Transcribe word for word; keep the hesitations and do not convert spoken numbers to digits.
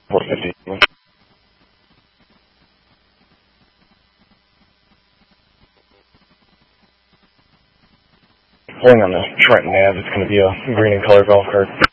four fifty. Pulling on the Trenton Ave, it's going to be a green and color golf cart.